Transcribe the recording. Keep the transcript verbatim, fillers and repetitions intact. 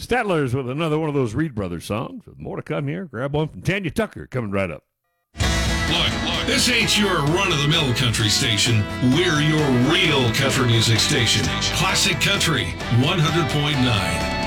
Statler's with another one of those Reed Brothers songs. With more to come here, grab one from Tanya Tucker coming right up. Look, look, this ain't your run-of-the-mill country station. We're your real country music station. Classic Country one hundred point nine.